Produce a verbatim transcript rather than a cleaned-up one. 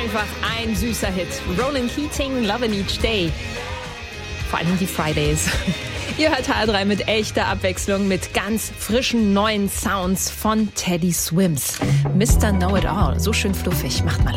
einfach ein süßer Hit. Ronan Keating, Lovin' Each Day. Vor allem die Fridays. Ihr hört H R drei mit echter Abwechslung, mit ganz frischen neuen Sounds von Teddy Swims. Mister Know-It-All, so schön fluffig, macht mal